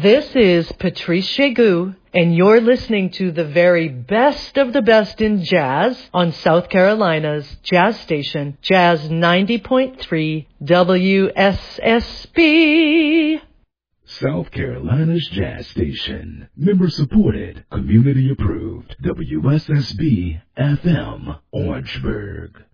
This is Patrice Chegu, and you're listening to the very best of the best in jazz on South Carolina's jazz station, Jazz 90.3 WSSB. South Carolina's jazz station. Member supported, community approved. WSSB FM, Orangeburg.